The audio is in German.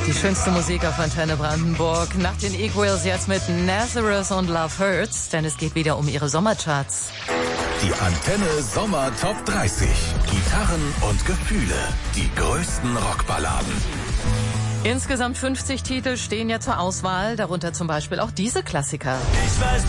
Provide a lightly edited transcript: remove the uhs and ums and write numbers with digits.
Die schönste Musik auf Antenne Brandenburg. Nach den Equals jetzt mit Nazareth und Love Hurts, denn es geht wieder um ihre Sommercharts. Die Antenne Sommer Top 30. Gitarren und Gefühle. Die größten Rockballaden. Insgesamt 50 Titel stehen ja zur Auswahl, darunter zum Beispiel auch diese Klassiker. Ich weiß,